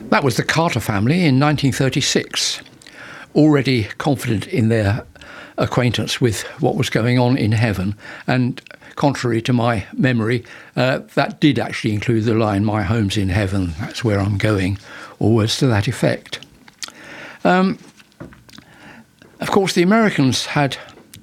That was the Carter family in 1936, already confident in their acquaintance with what was going on in heaven. And contrary to my memory, that did actually include the line, "My home's in heaven, that's where I'm going," or words to that effect. Of course, the Americans had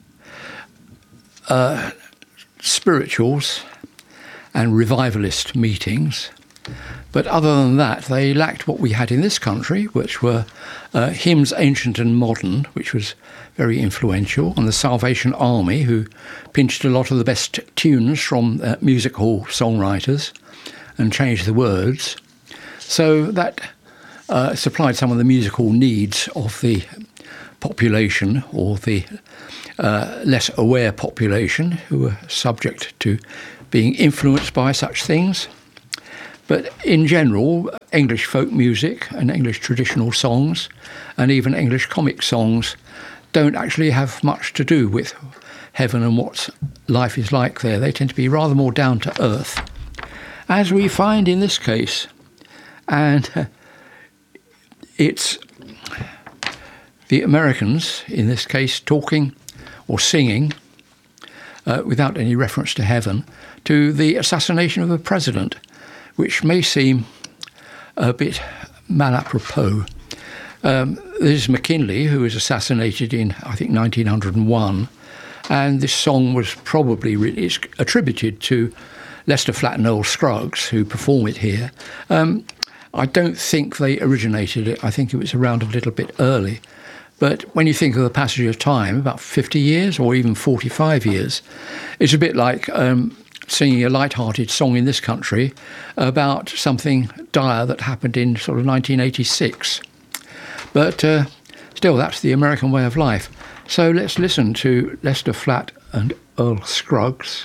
spirituals and revivalist meetings, but other than that, they lacked what we had in this country, which were hymns ancient and modern, which was very influential, and the Salvation Army, who pinched a lot of the best tunes from music hall songwriters and changed the words. So that supplied some of the musical needs of the population, or the less aware population, who were subject to being influenced by such things. But in general, English folk music and English traditional songs and even English comic songs don't actually have much to do with heaven and what life is like there. They tend to be rather more down to earth, as we find in this case. And it's the Americans, in this case, talking or singing, without any reference to heaven, to the assassination of a president, which may seem a bit malapropos. This is McKinley, who was assassinated in, I think, 1901, and this song was probably it's attributed to Lester Flatt and Earl Scruggs, who perform it here. I don't think they originated it. I think it was around a little bit early. But when you think of the passage of time, about 50 years or even 45 years, it's a bit like singing a light-hearted song in this country about something dire that happened in sort of 1986. But still, that's the American way of life. So let's listen to Lester Flatt and Earl Scruggs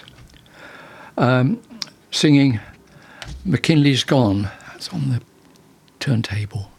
singing "McKinley's Gone." That's on the turntable.